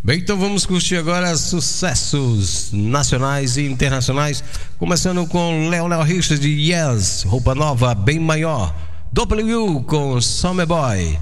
Bem, então vamos curtir agora sucessos nacionais e internacionais, começando com Léo Richards de Yes, Roupa Nova Bem Maior, W com Summer Boy.